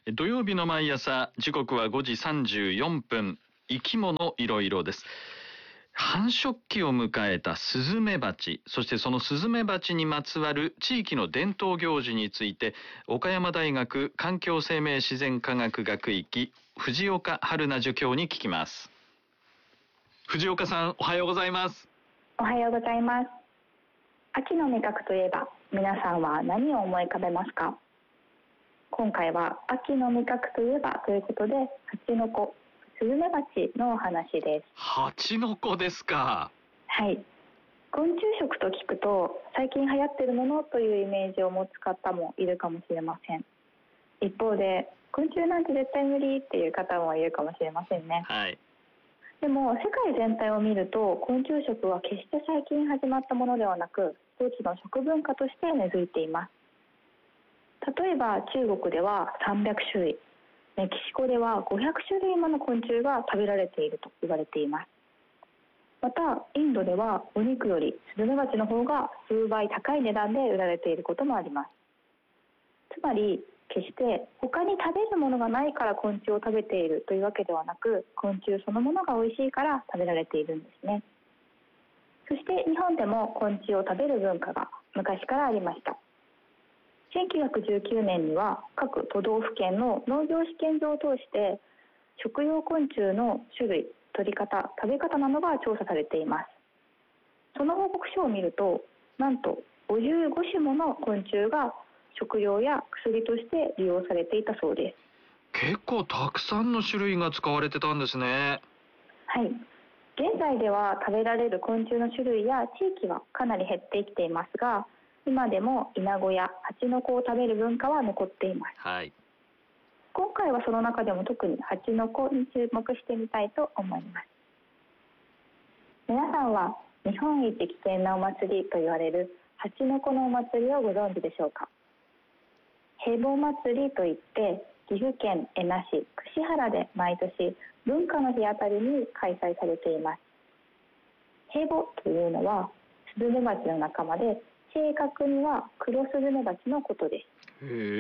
土曜日の毎朝、時刻は5時34分、生き物いろいろです。繁殖期を迎えたスズメバチ、そしてそのスズメバチにまつわる地域の伝統行事について、岡山大学環境生命自然科学学域、藤岡春菜助教に聞きます。藤岡さん、おはようございます。 おはようございます。秋の味覚といえば、皆さんは何を思い浮かべますか？今回は秋の味覚といえばということで、蜂の子、スズメバチのお話です。 蜂の子ですか。 はい。昆虫食と聞くと、最近流行っているものというイメージを持つ方もいるかもしれません。一方で、昆虫なんて絶対無理っていう方もいるかもしれませんね。 はい。 でも世界全体を見ると、昆虫食は決して最近始まったものではなく、一つの食文化として根付いています。例えば中国では300種類、メキシコでは500種類もの昆虫が食べられていると言われています。またインドではお肉よりスズメバチの方が数倍高い値段で売られていることもあります。つまり決して他に食べるものがないから昆虫を食べているというわけではなく、昆虫そのものが美味しいから食べられているんですね。そして日本でも昆虫を食べる文化が昔からありました。1919年には各都道府県の農業試験場を通して食用昆虫の種類、取り方、食べ方などが調査されています。その報告書を見ると、なんと55種もの昆虫が食用や薬として利用されていたそうです。 結構たくさんの種類が使われてたんですね。 はい。現在では食べられる昆虫の種類や地域はかなり減ってきていますが、今でもイナゴやハチノコを食べる文化は残っています。 はい。 今回はその中でも特にハチノコに注目してみたいと思います。皆さんは日本一危険なお祭りと言われるハチノコのお祭りをご存知でしょうか？ヘボ祭りといって、岐阜県恵那市櫛原で毎年文化の日あたりに開催されています。ヘボというのはスズメバチの仲間で、正確には黒スズメバチのことです。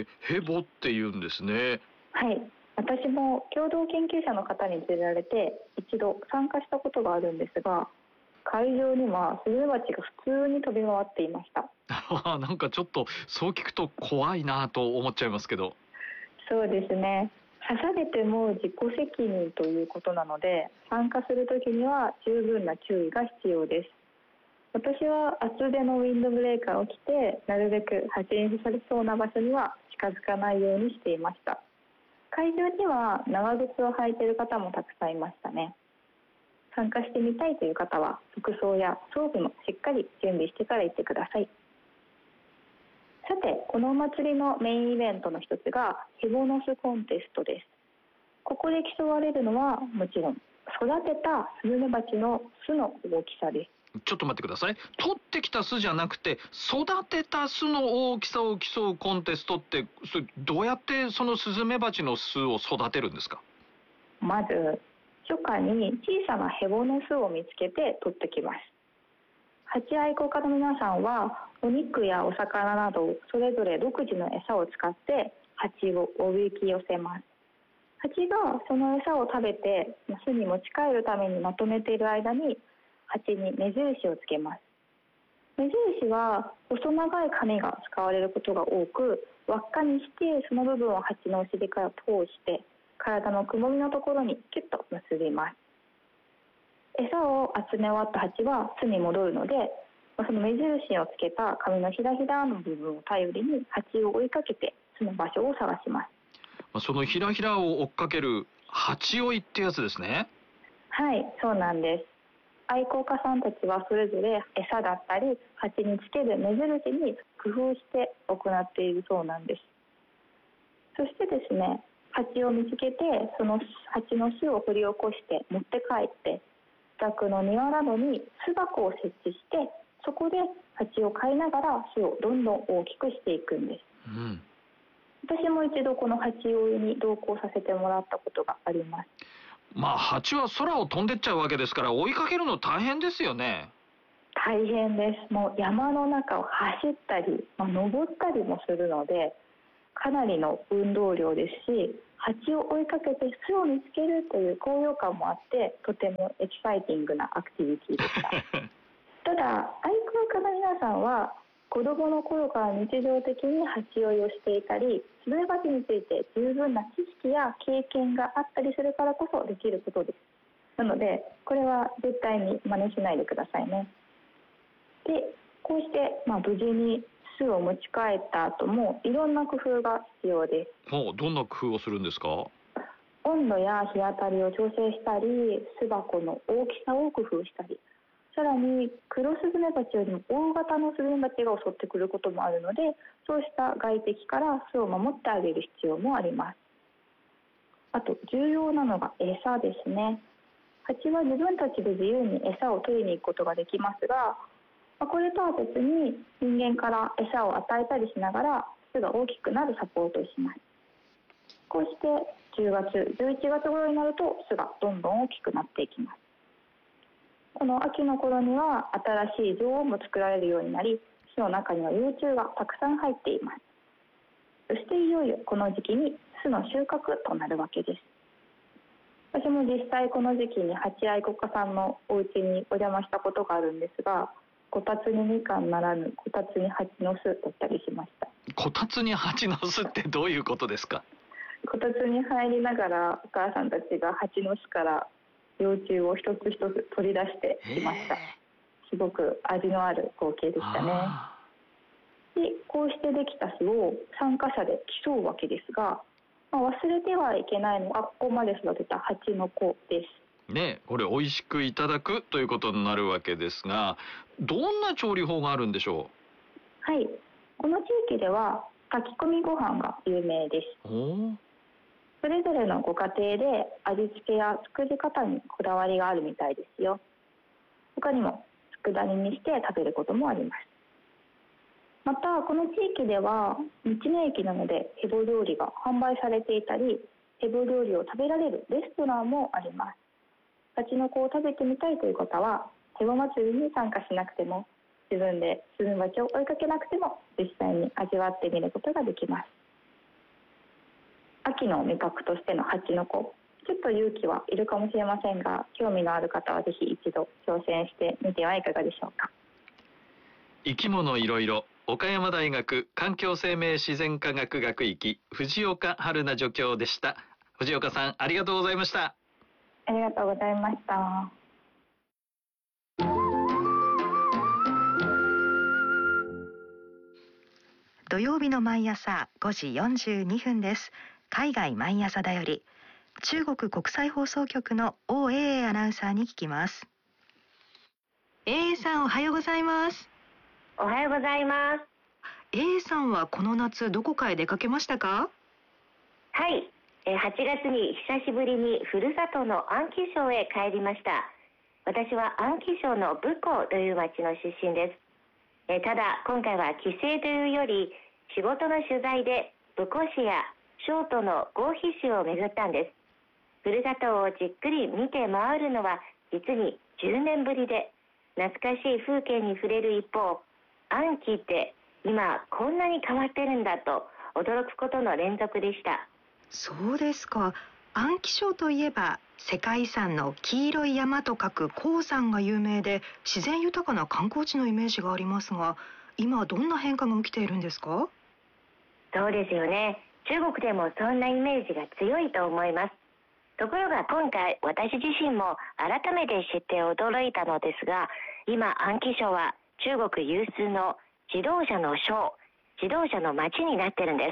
ヘボって言うんですね。 はい。私も共同研究者の方に連れられて一度参加したことがあるんですが、会場にはスズメバチが普通に飛び回っていました。 なんかちょっとそう聞くと怖いなと思っちゃいますけど。 そうですね。刺されても自己責任ということなので、参加するときには十分な注意が必要です。私は厚手のウィンドブレーカーを着て、なるべく蜂に刺されそうな場所には近づかないようにしていました。会場には長靴を履いている方もたくさんいましたね。参加してみたいという方は服装や装備もしっかり準備してから行ってください。さて、このお祭りのメインイベントの一つがヘボノスコンテストです。ここで競われるのはもちろん育てたスズメバチの巣の大きさです。 ちょっと待ってください。取ってきた巣じゃなくて育てた巣の大きさを競うコンテストって、それどうやってそのスズメバチの巣を育てるんですか？ まず初夏に小さなヘボの巣を見つけて取ってきます。蜂愛好家の皆さんはお肉やお魚などそれぞれ独自の餌を使って蜂をおびき寄せます。蜂がその餌を食べて巣に持ち帰るためにまとめている間に、蜂に目印をつけます。目印は細長い紙が使われることが多く、輪っかにしてその部分を蜂のお尻から通して体のくぼみのところにキュッと結びます。餌を集め終わった蜂は巣に戻るので、その目印をつけた紙のひらひらの部分を頼りに蜂を追いかけて巣の場所を探します。 そのひらひらを追っかける蜂追いってやつですね。 はい、そうなんです。愛好家さんたちはそれぞれ餌だったり蜂につける目印に工夫して行っているそうなんです。そしてですね、蜂を見つけてその蜂の巣を掘り起こして持って帰って、自宅の庭などに巣箱を設置して、そこで蜂を飼いながら巣をどんどん大きくしていくんです。私も一度この蜂追いに同行させてもらったことがあります。 蜂は空を飛んでっちゃうわけですから追いかけるの大変ですよね。 大変です。もう山の中を走ったり、登ったりもするので、 かなりの運動量ですし、蜂を追いかけて巣を見つけるという高揚感もあって、とてもエキサイティングなアクティビティでしたただ愛好家の皆さんは子どもの頃から日常的に蜂追いをしていたり、スズメバチについて十分な知識や経験があったりするからこそできることです。なのでこれは絶対に真似しないでくださいね。でこうして、無事に巣を持ち帰った後もいろんな工夫が必要です。 どんな工夫をするんですか？ 温度や日当たりを調整したり、巣箱の大きさを工夫したり、さらに黒スズメバチよりも大型のスズメバチが襲ってくることもあるので、そうした外敵から巣を守ってあげる必要もあります。あと重要なのが餌ですね。蜂は自分たちで自由に餌を取りに行くことができますが、これとは別に人間から餌を与えたりしながら巣が大きくなるサポートをします。こうして10月、11月頃になると巣がどんどん大きくなっていきます。この秋の頃には新しい女王も作られるようになり、巣の中には幼虫がたくさん入っています。そしていよいよこの時期に巣の収穫となるわけです。私も実際この時期に蜂愛好家さんのお家にお邪魔したことがあるんですが、こたつにみかんならぬこたつに蜂の巣だったりしました。 こたつに蜂の巣ってどういうことですか？ こたつに入りながらお母さんたちが蜂の巣から幼虫を一つ一つ取り出していました。すごく味のある光景でしたね。でこうしてできた巣を参加者で競うわけですが、忘れてはいけないのがここまで育てた蜂の子ですね。これ美味しくいただくということになるわけですが、どんな調理法があるんでしょう？はい、この地域では炊き込みご飯が有名です。それぞれのご家庭で味付けや作り方にこだわりがあるみたいですよ。他にも佃煮にして食べることもあります。またこの地域では道の駅なのでヘボ料理が販売されていたり、ヘボ料理を食べられるレストランもあります。蜂の子を食べてみたいという方はヘボ祭りに参加しなくても、自分でスズメバチを追いかけなくても実際に味わってみることができます。秋の味覚としての蜂の子、ちょっと勇気はいるかもしれませんが、興味のある方はぜひ一度挑戦してみてはいかがでしょうか。 生き物いろいろ、岡山大学環境生命自然科学学域藤岡春奈助教でした。藤岡さん、ありがとうございました。 ありがとうございました。 土曜日の毎朝5時42分です。海外毎朝だより、中国国際放送局の王英英アナウンサーに聞きます。英英さん、おはようございます。 おはようございます。 英英さんはこの夏どこかへ出かけましたか？ はい、8月に久しぶりにふるさとの安徽省へ帰りました。私は安徽省の武功という町の出身です。ただ今回は帰省というより仕事の取材で武功市や省都の合肥市を巡ったんです。ふるさとをじっくり見て回るのは実に10年ぶりで、懐かしい風景に触れる一方、安徽って今こんなに変わってるんだと驚くことの連続でした。 そうですか。安徽省といえば世界遺産の黄色い山と書く黄山が有名で、自然豊かな観光地のイメージがありますが、今どんな変化が起きているんですか？ そうですよね。中国でもそんなイメージが強いと思います。ところが今回私自身も改めて知って驚いたのですが、今安徽省は中国有数の自動車の省、自動車の町になってるんです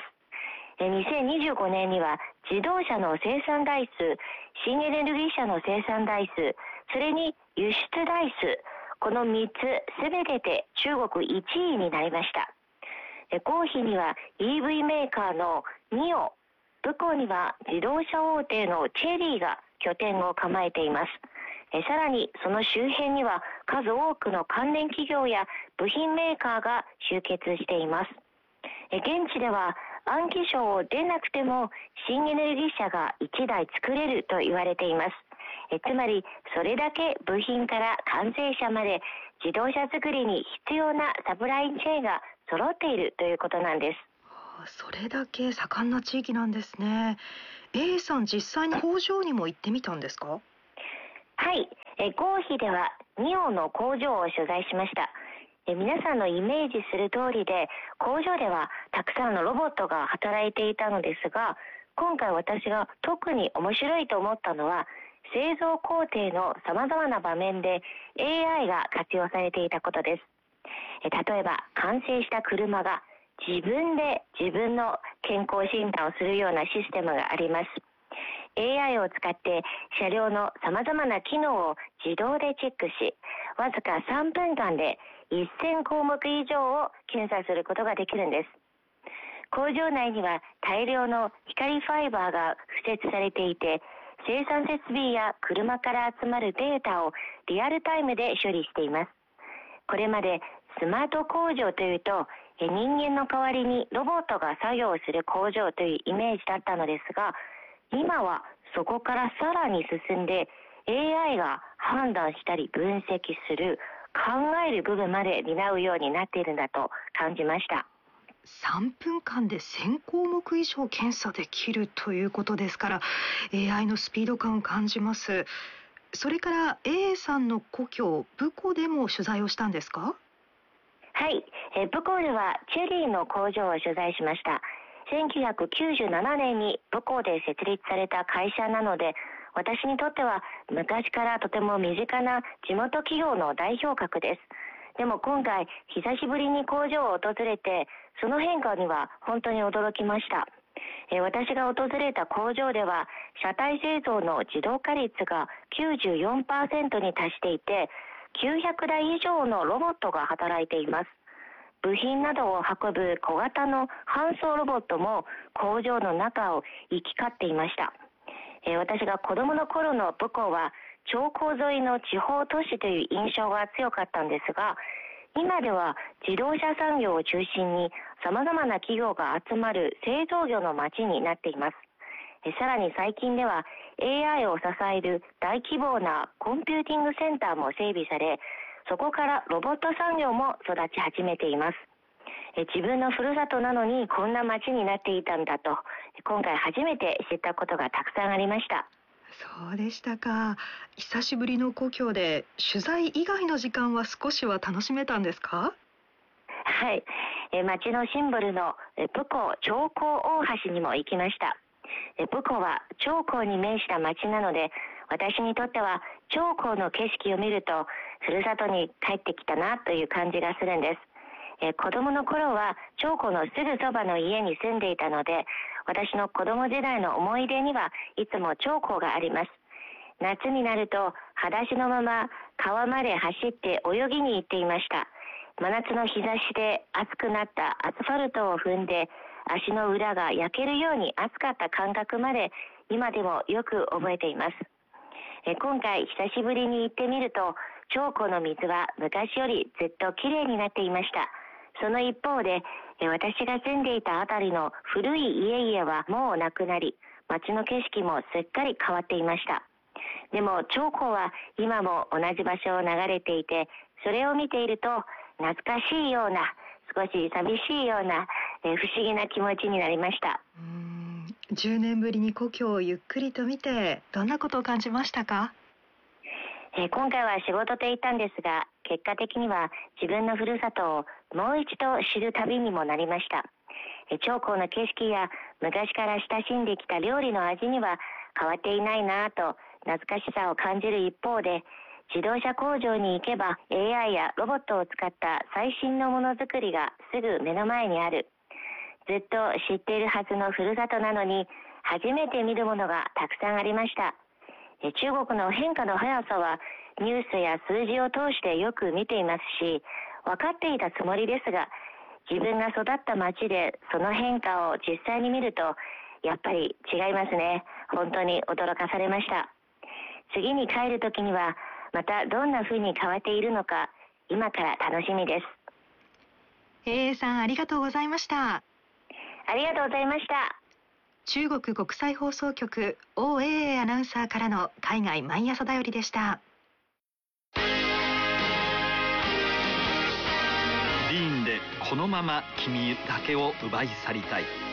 。2025年には自動車の生産台数、新エネルギー車の生産台数、それに輸出台数、この3つすべてで中国1位になりました。合肥には EV メーカーのニオ、武功には自動車大手のチェリーが拠点を構えています。さらにその周辺には数多くの関連企業や部品メーカーが集結しています。現地では安徽省を出なくても新エネルギー車が1台作れると言われています。つまりそれだけ部品から完成車まで自動車作りに必要なサプライチェーンが揃っているということなんです。 それだけ盛んな地域なんですね。A さん、実際に工場にも行ってみたんですか？ はい、合肥ではニオの工場を取材しました。皆さんのイメージする通りで、工場ではたくさんのロボットが働いていたのですが、今回私が特に面白いと思ったのは、製造工程のさまざまな場面で AI が活用されていたことです。例えば完成した車が自分で自分の健康診断をするようなシステムがあります。AI を使って車両のさまざまな機能を自動でチェックし、わずか3分間で1000項目以上を検査することができるんです。工場内には大量の光ファイバーが敷設されていて、生産設備や車から集まるデータをリアルタイムで処理しています。これまでスマート工場というと、人間の代わりにロボットが作業する工場というイメージだったのですが、今はそこからさらに進んで AI が判断したり分析する、考える部分まで担うようになっているんだと感じました。 3分間で1000項目以上検査できるということですから、 AI のスピード感を感じます。それから A さんの故郷武庫でも取材をしたんですか？ はい、武庫ではチェリーの工場を取材しました。1997年に武庫で設立された会社なので、私にとっては昔からとても身近な地元企業の代表格です。でも今回久しぶりに工場を訪れて、その変化には本当に驚きました。私が訪れた工場では車体製造の自動化率が 94% に達していて、900台以上のロボットが働いています。部品などを運ぶ小型の搬送ロボットも工場の中を行き交っていました。私が子供の頃の武庫は長江沿いの地方都市という印象が強かったんですが、今では自動車産業を中心にさまざまな企業が集まる製造業の街になっています。さらに最近では AI を支える大規模なコンピューティングセンターも整備され、そこからロボット産業も育ち始めています。自分のふるさとなのにこんな街になっていたんだと、今回初めて知ったことがたくさんありました。 そうでしたか。久しぶりの故郷で取材以外の時間は少しは楽しめたんですか？ はい、町のシンボルの武庫長江大橋にも行きました。武庫は長江に面した町なので、私にとっては長江の景色を見るとふるさとに帰ってきたなという感じがするんです。子供の頃は長江のすぐそばの家に住んでいたので、私の子供時代の思い出にはいつも長江があります。夏になると裸足のまま川まで走って泳ぎに行っていました。真夏の日差しで熱くなったアスファルトを踏んで足の裏が焼けるように熱かった感覚まで今でもよく覚えています。今回久しぶりに行ってみると、長江の水は昔よりずっときれいになっていました。その一方で、私が住んでいたあたりの古い家々はもうなくなり、街の景色もすっかり変わっていました。でも長江は今も同じ場所を流れていて、それを見ていると懐かしいような、少し寂しいような、不思議な気持ちになりました。 10年ぶりに故郷をゆっくりと見て、どんなことを感じましたか？ 今回は仕事で行ったんですが、結果的には自分のふるさとをもう一度知る旅にもなりました。長江の景色や昔から親しんできた料理の味には変わっていないなぁと懐かしさを感じる一方で、自動車工場に行けば AI やロボットを使った最新のものづくりがすぐ目の前にある。ずっと知っているはずのふるさとなのに初めて見るものがたくさんありました。中国の変化の速さはニュースや数字を通してよく見ていますし、分かっていたつもりですが、自分が育った町でその変化を実際に見るとやっぱり違いますね。本当に驚かされました。次に帰る時にはまたどんな風に変わっているのか、今から楽しみです。 A さん、ありがとうございました。 ありがとうございました。 中国国際放送局 OAA アナウンサーからの海外毎朝だよりでした。 ディーンででこのまま君だけを奪い去りたい。